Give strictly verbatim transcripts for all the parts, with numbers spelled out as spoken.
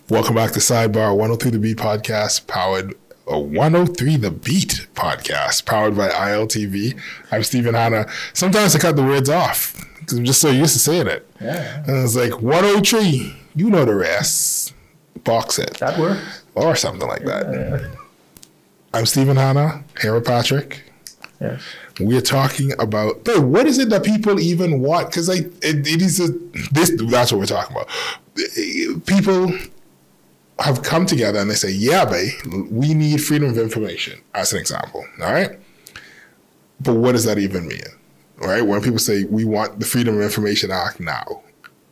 Welcome back to Sidebar one oh three The Beat podcast, powered a one oh three The Beat podcast, powered by I L T V. I'm Stephen Hanna. Sometimes I cut the words off because I'm just so used to saying it. Yeah. And it's like one oh three, you know the rest. Box it. That works. Or something like that. Yeah. I'm Stephen Hanna, here with Patrick. Yes. We're talking about, but what is it that people even want? Because like it, it is a, this. That's what we're talking about. People have come together and they say, yeah, babe, we need freedom of information, as an example, all right? But what does that even mean, all right? When people say, we want the Freedom of Information Act now.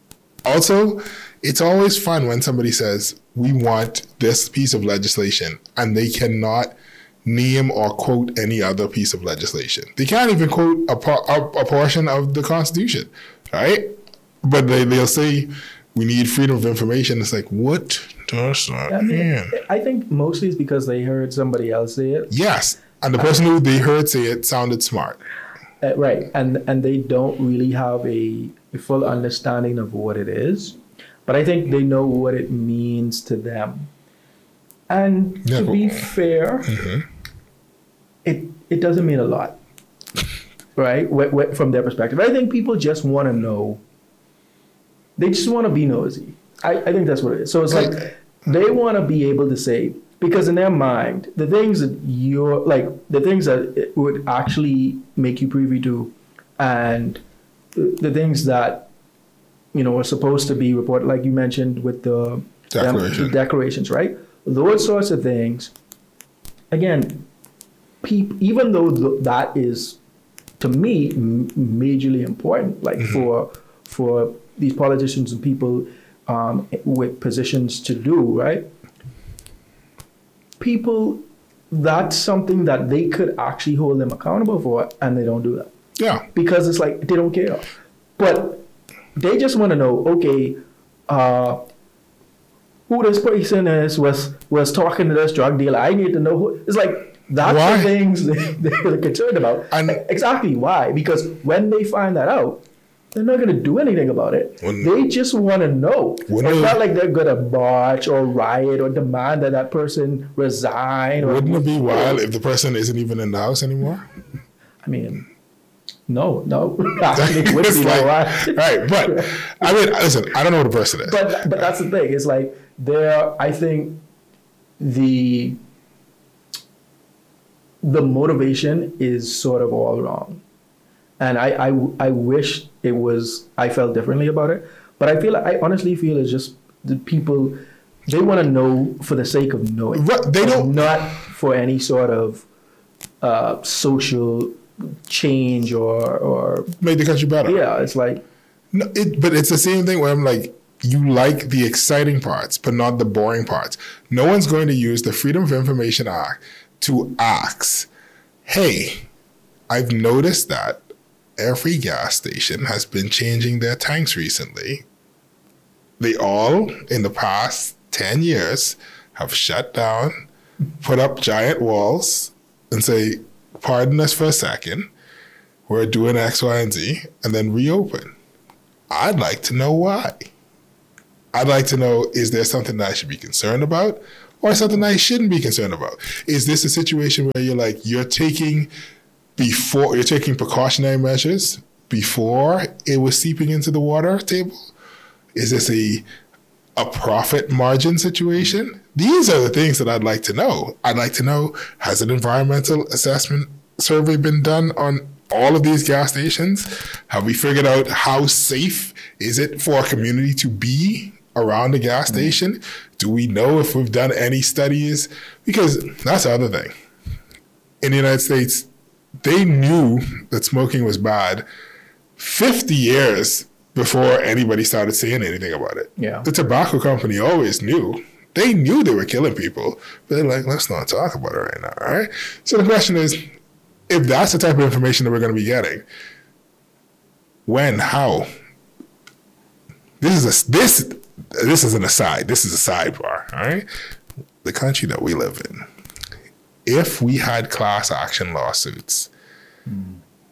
Also, it's always fun when somebody says, we want this piece of legislation, and they cannot name or quote any other piece of legislation. They can't even quote a, a, a portion of the Constitution, right? But they, they'll say, we need freedom of information. It's like, what does that I mean, mean? I think mostly it's because they heard somebody else say it. Yes. And the person who they heard say it sounded smart. Uh, right. And and they don't really have a, a full understanding of what it is. But I think they know what it means to them. And Yeah, to but- be fair, Mhm. it, it doesn't mean a lot, right? Wh- wh- from their perspective. I think people just want to know. They just want to be nosy. I, I think that's what it is. So it's like they want to be able to say, because in their mind, the things that you're like, the things that it would actually make you privy to, and the, the things that, you know, are supposed to be reported, like you mentioned with the Declaration. the declarations, right? Those sorts of things. Again, peop, even though th- that is, to me, m- majorly important, like Mm-hmm. for for these politicians and people um, with positions to do, right? People, that's something that they could actually hold them accountable for, and they don't do that. Yeah. Because it's like, they don't care. But they just want to know, okay, uh, who this person is was was talking to this drug dealer. I need to know who. It's like, that's Why? the things they, they're concerned about. And- exactly why. Because when they find that out, they're not going to do anything about it. Wouldn't- They just want to know. Wouldn't It's it- not like they're going to march or riot or demand that that person resign. Or, Wouldn't it be wild if the person isn't even in the house anymore? I mean, no, no. Actually, it would It's be like- wild. right. But I mean, listen, I don't know what the person is. But but that's the thing. It's like there. I think the the motivation is sort of all wrong, and I I, I wish it was. I felt differently about it, but I feel I honestly feel it's just the people. They want to know for the sake of knowing. Right, they don't- not for any sort of uh, social change or or Make the country better. yeah. It's like. No, it, but it's the same thing where I'm like, you like the exciting parts, but not the boring parts. No one's going to use the Freedom of Information Act to ask, hey, I've noticed that every gas station has been changing their tanks recently. They all, in the past ten years, have shut down, put up giant walls, and say, pardon us for a second, we're doing X, Y, and Z, and then reopen. I'd like to know why. I'd like to know, is there something that I should be concerned about or something that I shouldn't be concerned about? Is this a situation where you're like, you're taking before, you're taking precautionary measures before it was seeping into the water table? Is this a, a profit margin situation? These are the things that I'd like to know. I'd like to know, has an environmental assessment survey been done on all of these gas stations? Have we figured out how safe is it for a community to be around a gas station? Do we know if we've done any studies? Because that's the other thing. In the United States, they knew that smoking was bad fifty years before anybody started saying anything about it. Yeah. The tobacco company always knew. They knew they were killing people, but they're like, let's not talk about it right now, all right? So the question is, if that's the type of information that we're going to be getting, when, how? This is a this this is an aside. This is a sidebar. All right, the country that we live in. If we had class action lawsuits, mm.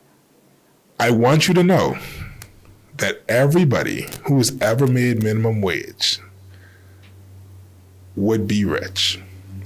I want you to know that everybody who's ever made minimum wage would be rich.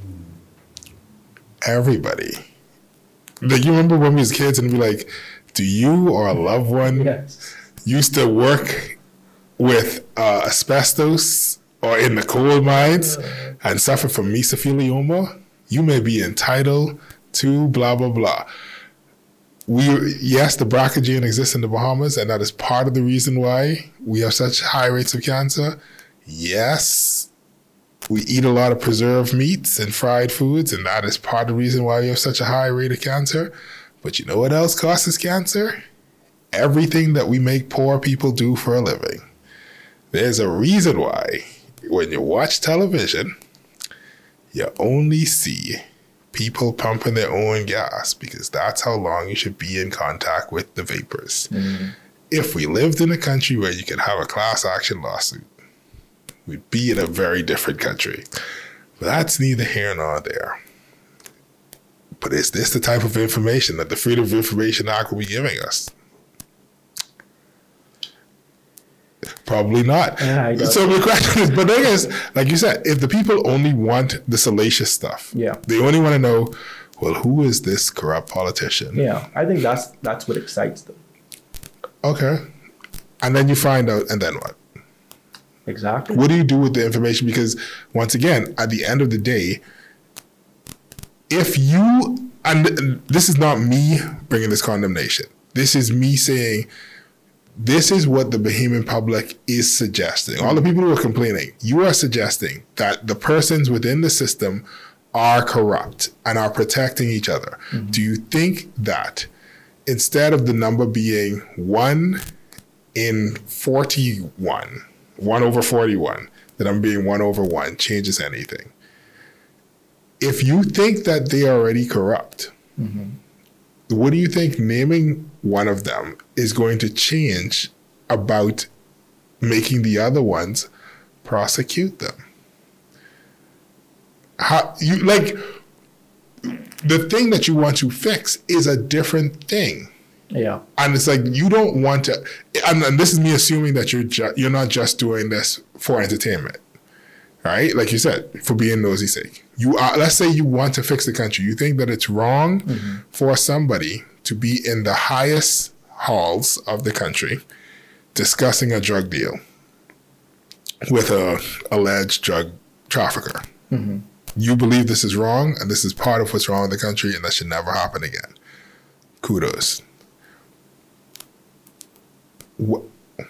Everybody. Like, you remember when we was kids and be like, do you or a loved one Yes. used to work with uh, asbestos or in the coal mines and suffer from mesothelioma? You may be entitled to blah, blah, blah. We, yes, the B R C A gene exists in the Bahamas, and that is part of the reason why we have such high rates of cancer. Yes, we eat a lot of preserved meats and fried foods, and that is part of the reason why we have such a high rate of cancer. But you know what else causes cancer? Everything that we make poor people do for a living. There's a reason why when you watch television, you only see people pumping their own gas, because that's how long you should be in contact with the vapors. Mm-hmm. If we lived in a country where you could have a class action lawsuit, we'd be in a very different country. But that's neither here nor there. But is this the type of information that the Freedom of Information Act will be giving us? Probably not. Yeah, so the question is, but the thing is, like you said, if the people only want the salacious stuff, yeah, they only want to know, well, who is this corrupt politician? Yeah, I think that's that's what excites them. Okay. And then you find out, and then what? Exactly. What do you do with the information? Because once again, at the end of the day, if you, and this is not me bringing this condemnation, this is me saying, this is what the Bahamian public is suggesting. All the people who are complaining, you are suggesting that the persons within the system are corrupt and are protecting each other. Mm-hmm. Do you think that instead of the number being one in forty-one, one over forty-one, that I'm being one over one changes anything? If you think that they are already corrupt, mm-hmm. what do you think naming one of them is going to change about making the other ones prosecute them? How you like the thing that you want to fix is a different thing. Yeah. And it's like, you don't want to, and, and this is me assuming that you're ju- you're not just doing this for entertainment, right? Like you said, for being nosy sake. You are, let's say you want to fix the country. You think that it's wrong mm-hmm. for somebody to be in the highest halls of the country discussing a drug deal with a alleged drug trafficker. Mm-hmm. You believe this is wrong, and this is part of what's wrong in the country, and that should never happen again. Kudos. What,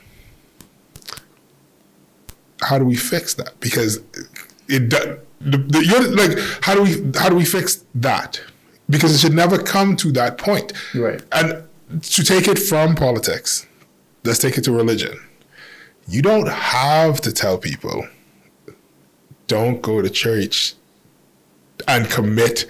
how do we fix that? Because it does. The, the, you're like, how do we how do we fix that? Because it should never come to that point. Right. And to take it from politics, let's take it to religion. You don't have to tell people, don't go to church and commit.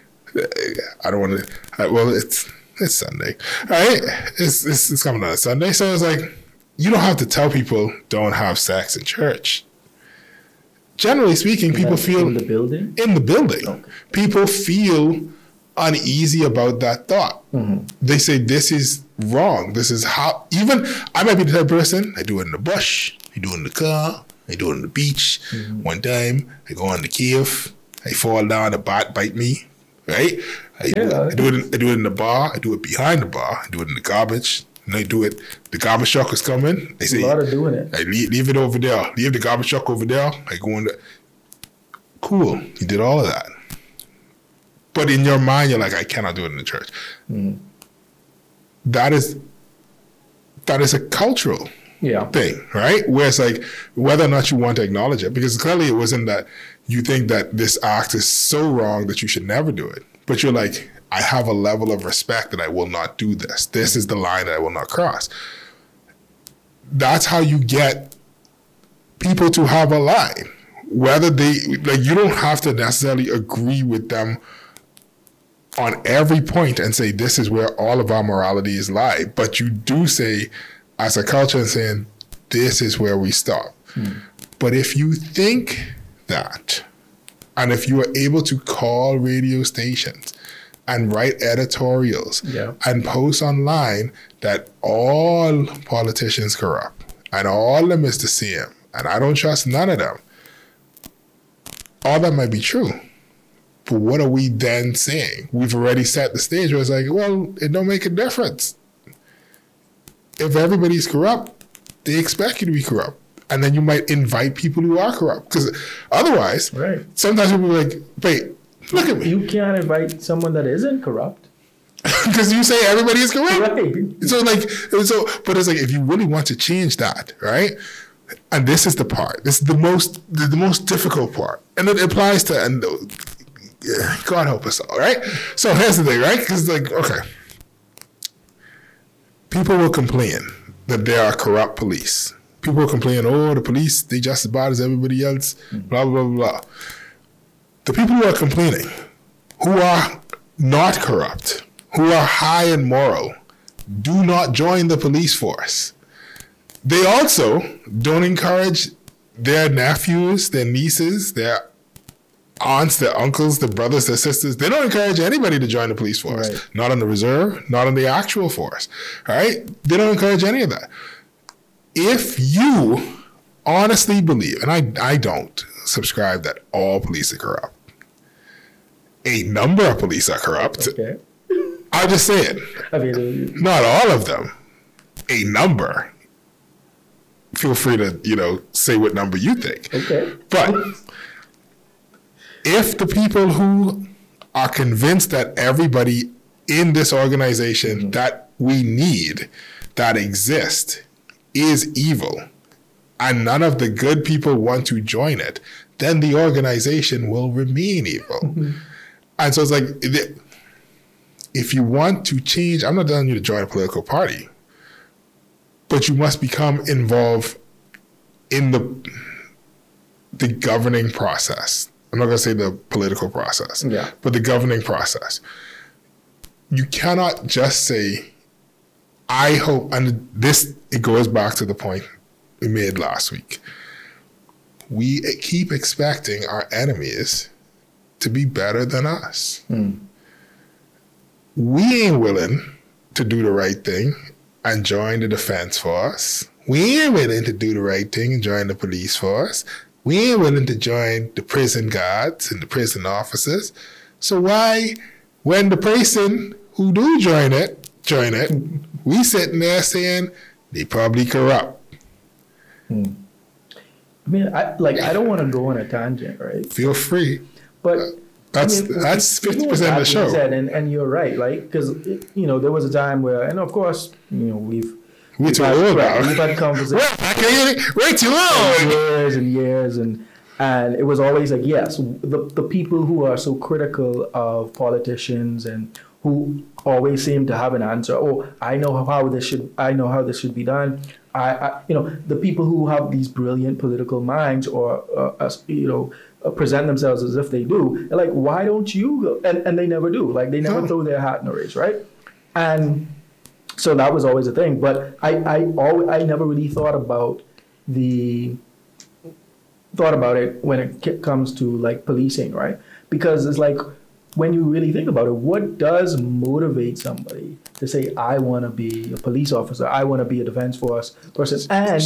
I don't want to. Well, it's it's Sunday, right? It's, it's it's coming on a Sunday, so it's like, you don't have to tell people don't have sex in church. Generally speaking, people feel in the building. In the building, okay. People feel uneasy about that thought. Mm-hmm. They say this is wrong. This is how. Even I might be the type of person. I do it in the bush. I do it in the car. I do it on the beach. Mm-hmm. One time, I go on the cave. I fall down. A bat bite me. Right. I, yeah, do, I do it. In, I do it in the bar. I do it behind the bar. I do it in the garbage. And I do it. The garbage truck is coming. I say, a lot of doing it. I leave, leave it over there. Leave the garbage truck over there. I go in the. Cool. You did all of that. But in your mind, you're like, I cannot do it in the church. Mm. That is. That is a cultural. Yeah. Thing, right? Where it's like, whether or not you want to acknowledge it, because clearly it wasn't that you think that this act is so wrong that you should never do it. But you're like, I have a level of respect that I will not do this. This is the line that I will not cross. That's how you get people to have a line. Whether they, like, you don't have to necessarily agree with them on every point and say, this is where all of our moralities lie. But you do say, as a culture, and saying, this is where we stop. Hmm. But if you think that, and if you are able to call radio stations and write editorials yeah. and post online that all politicians corrupt and all of them is the same, and I don't trust none of them, all that might be true. But what are we then saying? We've already set the stage where it's like, well, it don't make a difference. If everybody's corrupt, they expect you to be corrupt. And then you might invite people who are corrupt. Because otherwise, right. sometimes people are like, wait, look at me. You can't invite someone that isn't corrupt. Because you say everybody is corrupt. Right. So like, so, but it's like, if you really want to change that, right? And this is the part. This is the most, the, the most difficult part. And it applies to, and God help us all, right? So here's the thing, right? Because like, okay. People will complain that there are corrupt police. People will complain, oh, the police, they just as bad as everybody else, blah, blah, blah, blah. The people who are complaining, who are not corrupt, who are high and moral, do not join the police force. They also don't encourage their nephews, their nieces, their aunts, their uncles, their brothers, their sisters. They don't encourage anybody to join the police force. Right. Not in the reserve, not in the actual force. All right? They don't encourage any of that. If you honestly believe, and I, I don't subscribe that all police are corrupt. A number of police are corrupt. Okay. I'll just say it. I mean, not all of them. A number. Feel free to, you know, say what number you think. Okay. But if the people who are convinced that everybody in this organization mm-hmm. that we need, that exist, is evil, and none of the good people want to join it, then the organization will remain evil. Mm-hmm. And so it's like, if you want to change, I'm not telling you to join a political party, but you must become involved in the the governing process. I'm not going to say the political process, yeah. but the governing process. You cannot just say, I hope, and this, it goes back to the point we made last week. We keep expecting our enemies to be better than us. Hmm. We ain't willing to do the right thing and join the defense force. We ain't willing to do the right thing and join the police force. We ain't willing to join the prison guards and the prison officers. So why, when the person who do join it, join it, we sitting there saying they probably corrupt? Hmm. I mean, I, like, I don't want to go on a tangent, right? Feel free. But that's I mean, that's fifty percent of the show. Said, and, and you're right, like, because, you know, there was a time where, and of course, you know, we've, We're we've too had, old right, now. We've had conversations. We're too old. Years and years, and and it was always like, yes, the the people who are so critical of politicians and who always seem to have an answer. Oh, I know how this should. I know how this should be done. I, I you know, the people who have these brilliant political minds, or uh, uh, you know, uh, present themselves as if they do. They're like, why don't you go? And and they never do. Like, they never no. throw their hat in the race, right? And so that was always a thing. But I I always, I never really thought about the thought about it when it comes to like policing, right? Because it's like, when you really think about it, what does motivate somebody to say, I want to be a police officer, I want to be a defense force person? And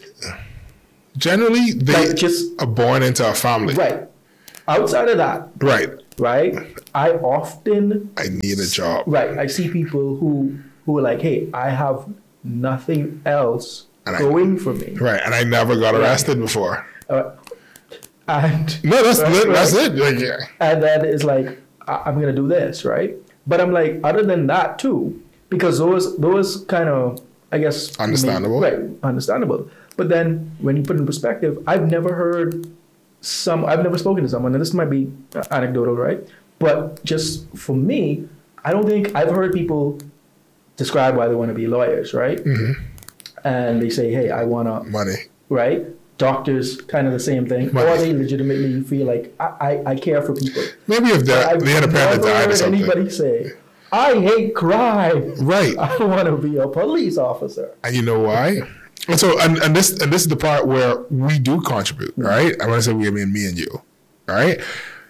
generally, they like just, are born into a family. Right. Outside of that. Right. Right. I often... I need a job. Right. I see people who, who are like, hey, I have nothing else and going I, for me. Right. And I never got arrested right. before. Uh, and no, that's, right, that's right. it. Like, yeah. And then it's like, I'm going to do this, right? But I'm like, other than that too, because those those kind of, I guess... Understandable. Maybe, right, understandable. But then when you put it in perspective, I've never heard some, I've never spoken to someone, and this might be anecdotal, right? But just for me, I don't think I've heard people describe why they want to be lawyers, right? Mm-hmm. And they say, hey, I want to... Money. Right? Doctors, kind of the same thing. Money. Or they legitimately feel like, I, I, I care for people. Maybe if they're, they had a parent that died or something. Anybody say, I hate crime. Right. I want to be a police officer. And you know why? And so, and, and this and this is the part where we do contribute, right? I want to say we, I mean me and you, right?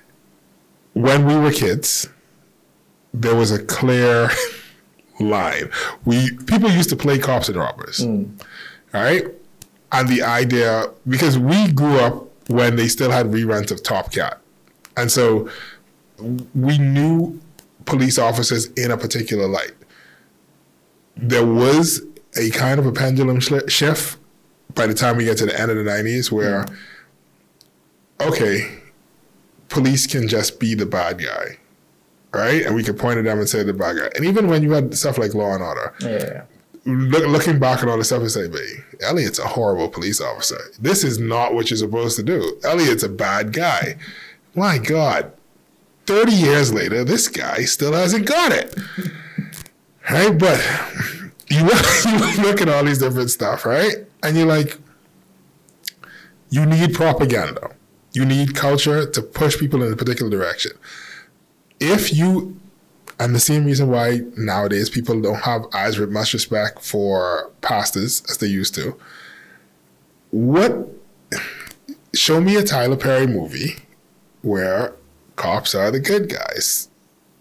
When we were kids, there was a clear line. We people used to play cops and robbers, mm. all right? And the idea, because we grew up when they still had reruns of Top Cat. And so we knew police officers in a particular light. There was a kind of a pendulum shift by the time we get to the end of the nineties where, okay, police can just be the bad guy, right? And we could point at them and say the bad guy. And even when you had stuff like Law and Order, yeah. look, looking back at all the stuff and say, "Babe, Elliot's a horrible police officer. This is not what you're supposed to do. Elliot's a bad guy." My God, thirty years later, this guy still hasn't got it. Right? But you look, you look at all these different stuff, right? And you're like, you need propaganda. You need culture to push people in a particular direction. If you, and the same reason why nowadays people don't have as much respect for pastors as they used to. What, show me a Tyler Perry movie where cops are the good guys,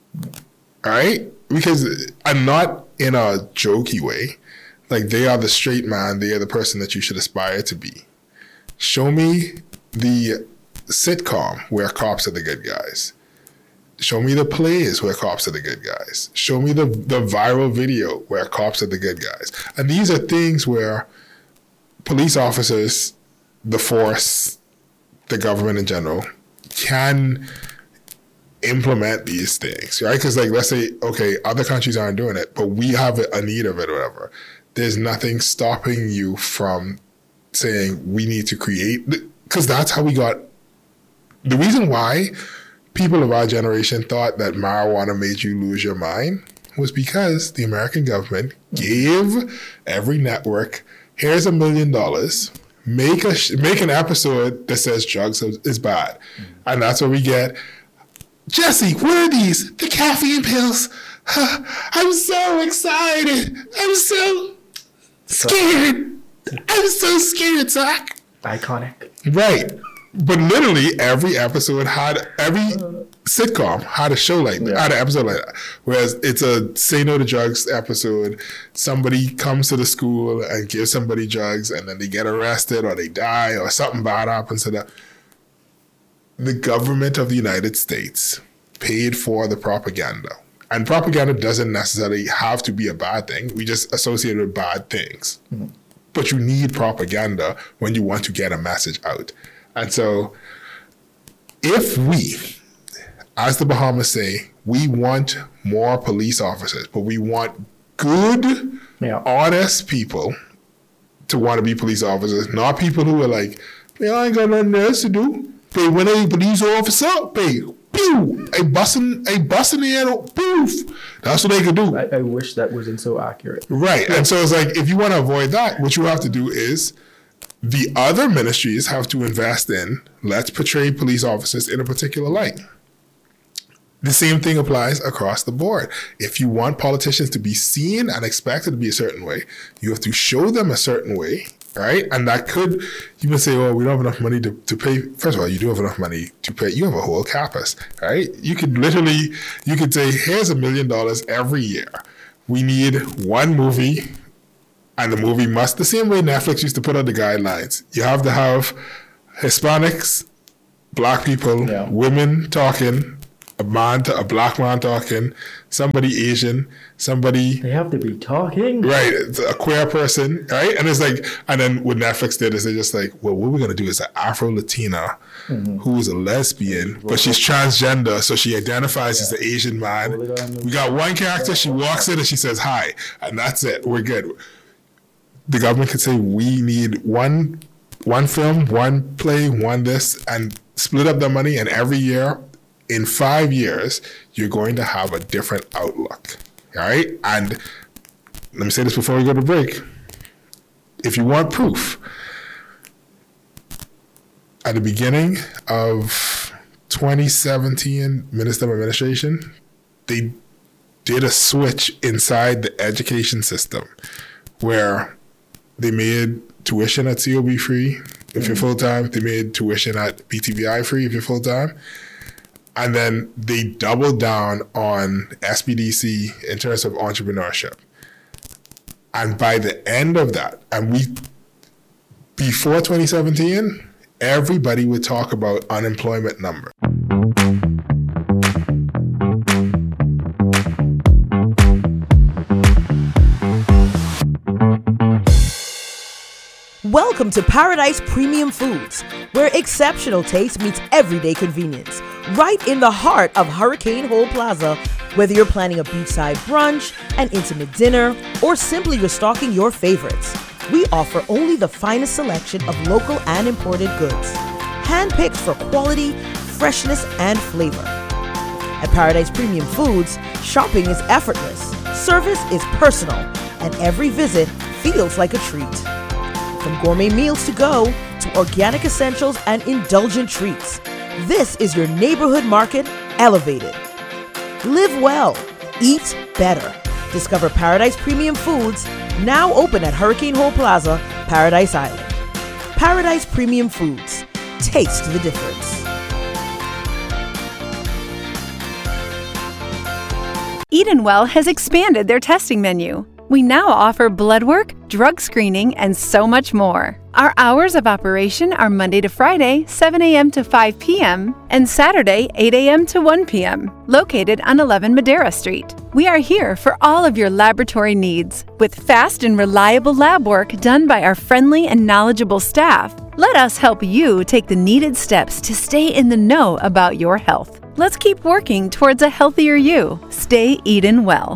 right? Because I'm not in a jokey way. Like, they are the straight man. They are the person that you should aspire to be. Show me the sitcom where cops are the good guys. Show me the plays where cops are the good guys. Show me the, the viral video where cops are the good guys. And these are things where police officers, the force, the government in general, can implement these things, right? Because, like, let's say, okay, other countries aren't doing it, but we have a need of it or whatever. There's nothing stopping you from saying we need to create, because that's how we got, the reason why people of our generation thought that marijuana made you lose your mind was because the American government gave every network, here's a million dollars, make a make an episode that says drugs is bad. Mm-hmm. And that's what we get. Jesse, what are these? The caffeine pills. I'm so excited. I'm so scared. I'm so scared, Zach. Iconic. Right. But literally every episode had, every sitcom had a show like that, yeah. had an episode like that. Whereas it's a say no to drugs episode. Somebody comes to the school and gives somebody drugs and then they get arrested or they die or something bad happens to them. The government of the United States paid for the propaganda. And propaganda doesn't necessarily have to be a bad thing. We just associate it with bad things. Mm-hmm. But you need propaganda when you want to get a message out. And so if we, as the Bahamas say, we want more police officers, but we want good, yeah. honest people to want to be police officers, not people who are like, man, I ain't got nothing else to do. But when a police officer, pay, pew, a busting, a busting the air, poof. That's what they could do. I, I wish that wasn't so accurate. Right. And so it's like, if you want to avoid that, what you have to do is, the other ministries have to invest in, let's portray police officers in a particular light. The same thing applies across the board. If you want politicians to be seen and expected to be a certain way, you have to show them a certain way, right? And that could, you can say, oh, we don't have enough money to, to pay. First of all, you do have enough money to pay. You have a whole campus, right? You could literally, you could say, here's a million dollars every year. We need one movie. And the movie must, the same way Netflix used to put out the guidelines, you have to have Hispanics, black people, yeah. women talking, a man, to, a black man talking, somebody Asian, somebody... They have to be talking. Right, a queer person, right? And it's like, and then what Netflix did is they're just like, well, what we're going to do is an Afro-Latina mm-hmm. who is a lesbian, but she's transgender, so she identifies yeah. as the Asian man. We got one character, she walks in and she says, hi, and that's it, we're good. The government could say, we need one one film, one play, one this, and split up the money, and every year, in five years, you're going to have a different outlook, all right? And let me say this before we go to break. If you want proof, at the beginning of twenty seventeen Minister of Administration, they did a switch inside the education system where they made tuition at C O B free if mm-hmm. you're full-time. They made tuition at B T V I free if you're full-time. And then they doubled down on S B D C in terms of entrepreneurship. And by the end of that, and we, before twenty seventeen, everybody would talk about unemployment number. Welcome to Paradise Premium Foods, where exceptional taste meets everyday convenience. Right in the heart of Hurricane Hole Plaza, whether you're planning a beachside brunch, an intimate dinner, or simply restocking your favorites, we offer only the finest selection of local and imported goods, handpicked for quality, freshness, and flavor. At Paradise Premium Foods, shopping is effortless, service is personal, and every visit feels like a treat. From gourmet meals to go to organic essentials and indulgent treats, this is your neighborhood market elevated. Live well, eat better. Discover Paradise Premium Foods, now open at Hurricane Hole Plaza, Paradise Island. Paradise Premium Foods. Taste the difference. Edenwell has expanded their testing menu. We now offer blood work, drug screening, and so much more. Our hours of operation are Monday to Friday, seven a.m. to five p.m., and Saturday, eight a.m. to one p.m., located on eleven Madera Street. We are here for all of your laboratory needs, with fast and reliable lab work done by our friendly and knowledgeable staff. Let us help you take the needed steps to stay in the know about your health. Let's keep working towards a healthier you. Stay Eden well.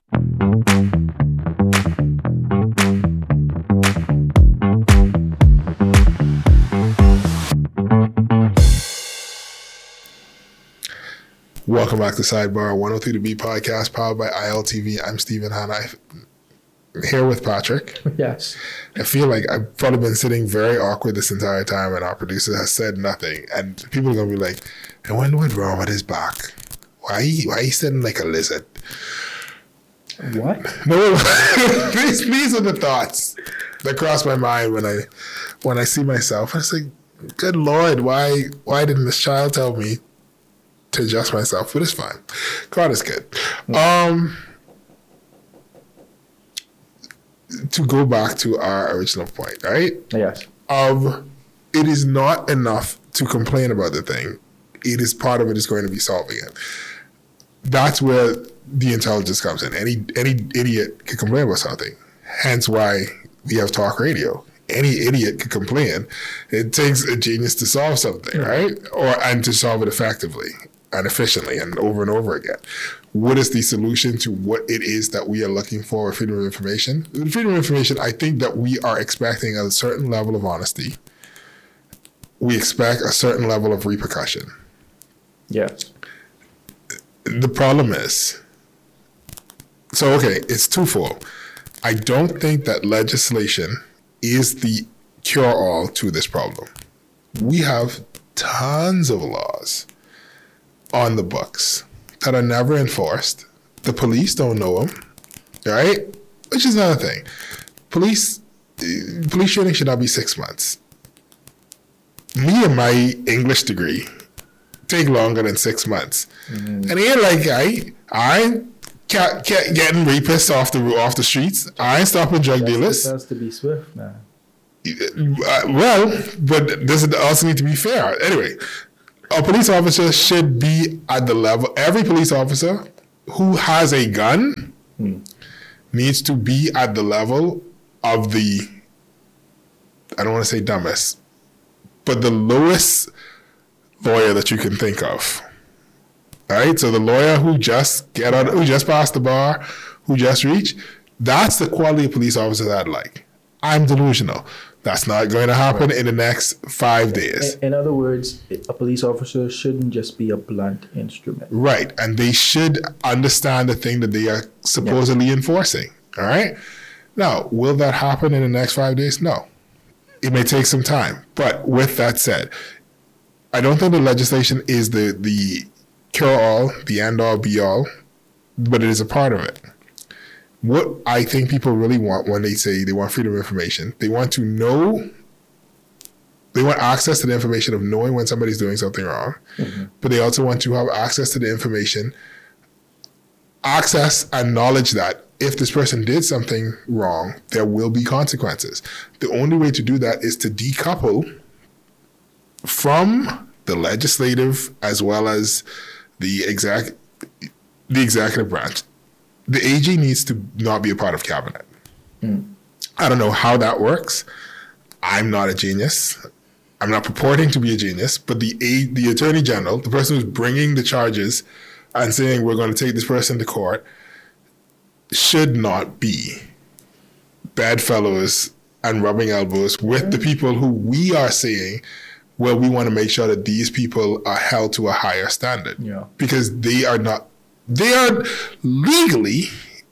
Welcome back to Sidebar one oh three to B podcast, powered by I L T V. I'm Stephen Hanna. I'm here with Patrick. Yes. I feel like I've probably been sitting very awkward this entire time, and our producer has said nothing. And people are gonna be like, "I wonder what's wrong with his back. Why he, why he sitting like a lizard?" What? No, these these are the thoughts that cross my mind when I when I see myself. I was like, "Good Lord, why why didn't this child tell me to adjust myself?" But it's fine. God is good. Um, to go back to our original point, right? Yes. Of it is not enough to complain about the thing. It is part of it is going to be solving it. That's where the intelligence comes in. Any any idiot can complain about something. Hence why we have talk radio. Any idiot can complain. It takes a genius to solve something, right? Or and to solve it effectively and efficiently and over and over again. What is the solution to what it is that we are looking for with freedom of information? With freedom of information, I think that we are expecting a certain level of honesty. We expect a certain level of repercussion. Yes. The problem is, so okay, it's twofold. I don't think that legislation is the cure-all to this problem. We have tons of laws on the books that are never enforced. The police don't know them, right? Which is another thing. Police, police training should not be six months. Me and my English degree take longer than six months. Mm-hmm. And it ain't like I, I ain't ca- ca- getting rapists off the off the streets. I ain't stopping drug That's, dealers. It has to be swift, man. Uh, well, but does it also need to be fair? Anyway, a police officer should be at the level, every police officer who has a gun hmm. needs to be at the level of the, I don't want to say dumbest, but the lowest lawyer that you can think of. All right? So the lawyer who just get out, who just passed the bar, who just reached, that's the quality of police officers I'd like. I'm delusional. That's not going to happen right. in the next five days. In, in other words, a police officer shouldn't just be a blunt instrument. Right. And they should understand the thing that they are supposedly yeah. enforcing. All right? Now, will that happen in the next five days? No. It may take some time. But with that said, I don't think the legislation is the, the cure-all, the end-all, be-all, but it is a part of it. What I think people really want when they say they want freedom of information, they want to know, they want access to the information of knowing when somebody's doing something wrong, mm-hmm. but they also want to have access to the information, access and knowledge that if this person did something wrong, there will be consequences. The only way to do that is to decouple from the legislative as well as the exec, the executive branch, the A G needs to not be a part of cabinet. Mm. I don't know how that works. I'm not a genius. I'm not purporting to be a genius, but the a, the attorney general, the person who's bringing the charges and saying we're going to take this person to court, should not be bedfellows and rubbing elbows with the people who we are saying, well, we want to make sure that these people are held to a higher standard. Yeah. Because they are not, they are legally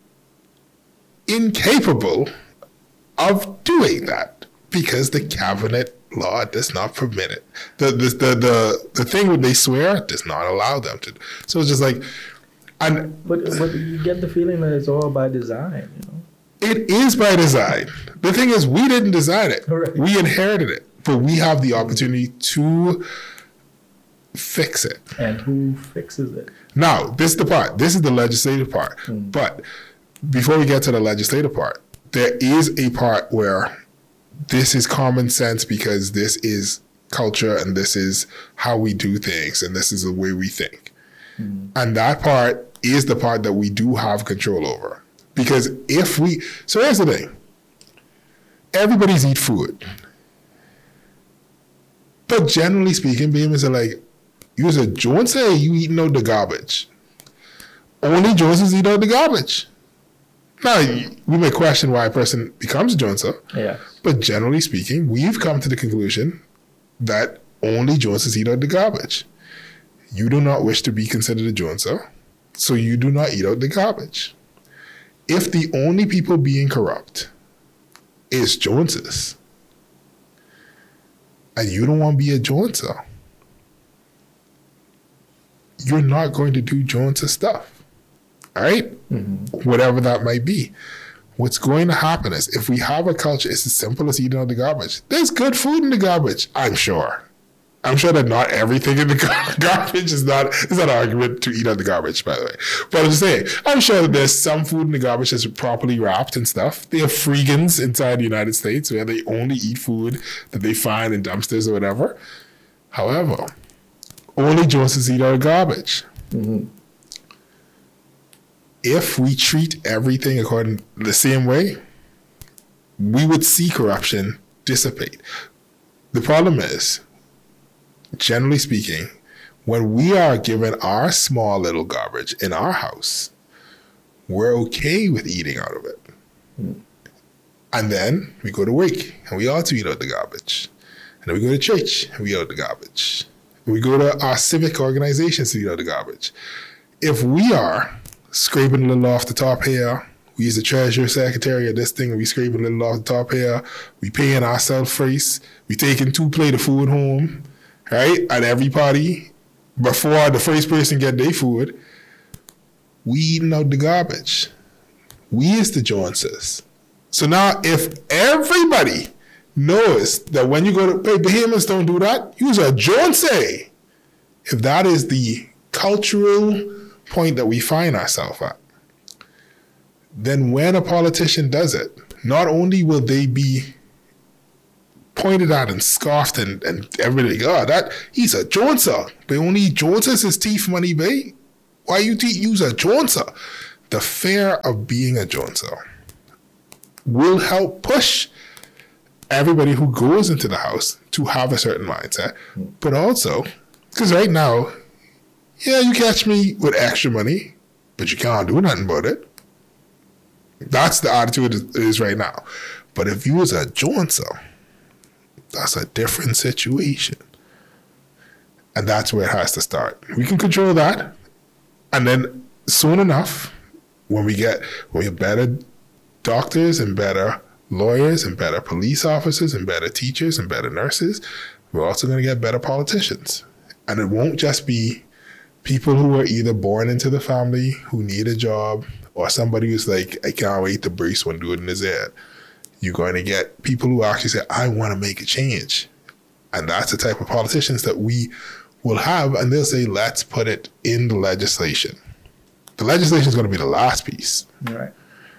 incapable of doing that because the cabinet law does not permit it. The the the the, the thing when they swear does not allow them to. So it's just like, and but but you get the feeling that it's all by design, you know. It is by design. The thing is, we didn't design it. Right. We inherited it, but we have the opportunity to fix it. And who fixes it? Now, this is the part. This is the legislative part. Mm. But before we get to the legislative part, there is a part where this is common sense because this is culture and this is how we do things and this is the way we think. Mm. And that part is the part that we do have control over. Because if we, so here's the thing. Everybody's eat food. But generally speaking, babies are like, you said, Jones say you eating out the garbage. Only Joneses eat out the garbage. Now, we may question why a person becomes a Joneser. Yeah. But generally speaking, we've come to the conclusion that only Joneses eat out the garbage. You do not wish to be considered a Joneser, so you do not eat out the garbage. If the only people being corrupt is Joneses, and you don't want to be a Joneser, you're not going to do Joneser stuff. All right? Mm-hmm. Whatever that might be. What's going to happen is if we have a culture, it's as simple as eating out the garbage. There's good food in the garbage, I'm sure. I'm sure that not everything in the gar- garbage is not, is not an argument to eat out the garbage, by the way. But I'm just saying, I'm sure that there's some food in the garbage that's properly wrapped and stuff. They have freegans inside the United States where they only eat food that they find in dumpsters or whatever. However, only Joneses eat out of garbage. Mm-hmm. If we treat everything according the same way, we would see corruption dissipate. The problem is, generally speaking, when we are given our small little garbage in our house, we're okay with eating out of it. Mm. And then we go to work and we also eat out the garbage. And then we go to church and we eat out the garbage. And we go to our civic organizations to eat out the garbage. If we are scraping a little off the top here, we use the treasurer secretary of this thing, and we scraping a little off the top here, we paying ourselves first, we taking two plate of food home, right, at every party, before the first person get their food, we eating out the garbage. We is the Joneses. So now if everybody knows that when you go to, hey, Bahamians don't do that, use a Jones. If that is the cultural point that we find ourselves at, then when a politician does it, not only will they be pointed at and scoffed and, and everybody, oh, that, he's a Joneser. But only Joneses is thief money, babe. Why you te- use a Joneser? The fear of being a Joneser will help push everybody who goes into the house to have a certain mindset. But also, because right now, yeah, you catch me with extra money, but you can't do nothing about it. That's the attitude it is right now. But if you was a Joneser, that's a different situation. And that's where it has to start. We can control that. And then soon enough, when we get when we have better doctors and better lawyers and better police officers and better teachers and better nurses, we're also going to get better politicians. And it won't just be people who are either born into the family who need a job or somebody who's like, I can't wait to brace one dude in his head. You're going to get people who actually say, I want to make a change. And that's the type of politicians that we will have. And they'll say, let's put it in the legislation. The legislation is going to be the last piece. Right.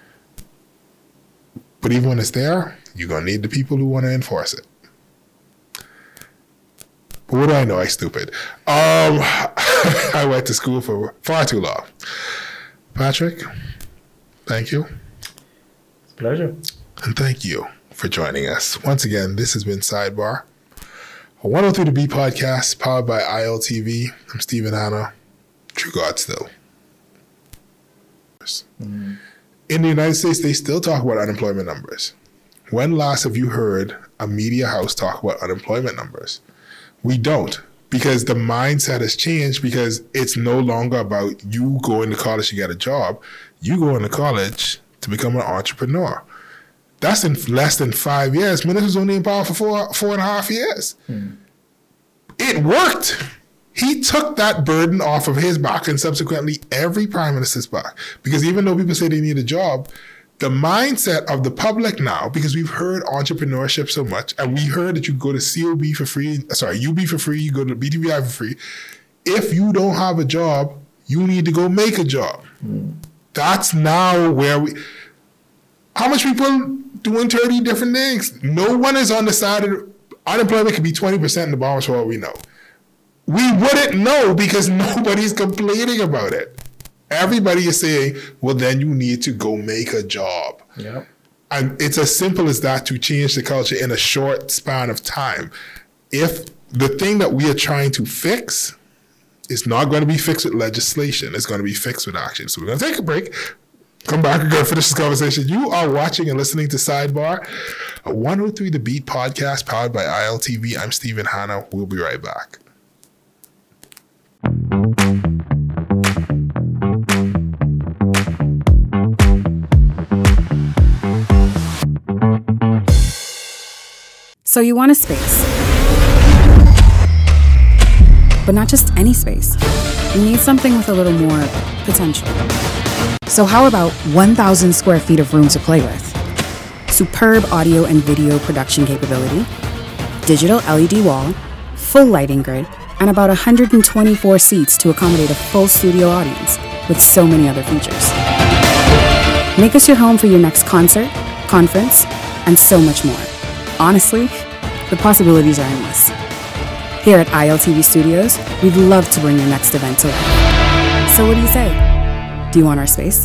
But even when it's there, you're going to need the people who want to enforce it. But what do I know? I'm stupid. Um, I went to school for far too long. Patrick, thank you. It's a pleasure. And thank you for joining us. Once again, this has been Sidebar, a one oh three The Beat podcast powered by I L T V. I'm Stephen Hanna. True God still. Mm-hmm. In the United States, they still talk about unemployment numbers. When last have you heard a media house talk about unemployment numbers? We don't, because the mindset has changed, because it's no longer about you going to college to get a job. You go into college to become an entrepreneur. That's in less than five years. Minnis was only in power for four, four and a half years. Hmm. It worked. He took that burden off of his back and subsequently every prime minister's back. Because even though people say they need a job, the mindset of the public now, because we've heard entrepreneurship so much, and we heard that you go to C O B for free, sorry, U B for free, you go to B T V I for free. If you don't have a job, you need to go make a job. Mm. That's now where we, how much people doing thirty different things? No one is on the side of, unemployment could be twenty percent in the bottom for all we know. We wouldn't know because nobody's complaining about it. Everybody is saying, well, then you need to go make a job. Yep. And it's as simple as that to change the culture in a short span of time. If the thing that we are trying to fix is not going to be fixed with legislation, it's going to be fixed with action. So we're going to take a break, come back, and go finish this conversation. You are watching and listening to Sidebar, a one oh three The Beat podcast powered by I L T V. I'm Stephen Hanna. We'll be right back. So you want a space, but not just any space. You need something with a little more potential. So how about one thousand square feet of room to play with? Superb audio and video production capability, digital L E D wall, full lighting grid, and about one hundred twenty-four seats to accommodate a full studio audience with so many other features. Make us your home for your next concert, conference, and so much more. Honestly, the possibilities are endless. Here at I L T V Studios, we'd love to bring your next event to life. So what do you say? Do you want our space?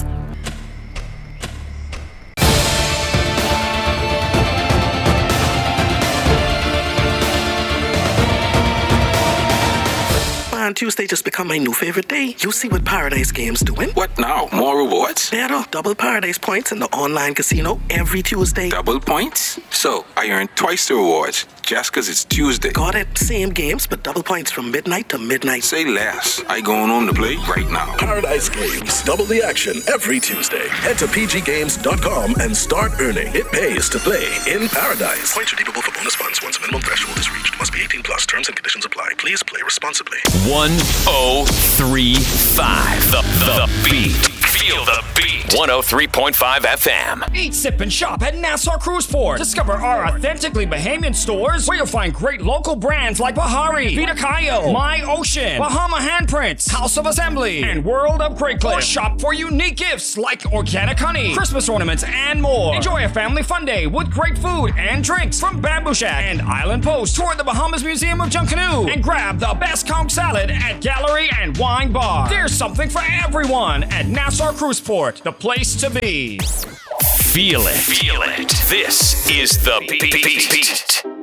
Tuesday just become my new favorite day. You see what Paradise Games doing? What now? More rewards? Better. Double Paradise points in the online casino every Tuesday. Double points? So, I earn twice the rewards just because it's Tuesday. Got it. Same games, but double points from midnight to midnight. Say less. I going home to play right now. Paradise Games. Double the action every Tuesday. Head to p g games dot com and start earning. It pays to play in Paradise. Points redeemable for bonus funds once a minimum threshold is reached. Must be eighteen plus. Terms and conditions apply. Please play responsibly. one oh three point five The, the, the Beat. Feel the beat. one oh three point five F M. Eat, sip, and shop at Nassau Cruise Port. Discover our authentically Bahamian stores where you'll find great local brands like Bahari, Vita Kayo, My Ocean, Bahama Handprints, House of Assembly, and World of Great Cliff. Or shop for unique gifts like organic honey, Christmas ornaments, and more. Enjoy a family fun day with great food and drinks from Bamboo Shack and Island Post. Tour the Bahamas Museum of Junkanoo and grab the best conch salad at Gallery and Wine Bar. There's something for everyone at Nassau Cruise Port, the place to be. Feel it. Feel it. This is the Beat.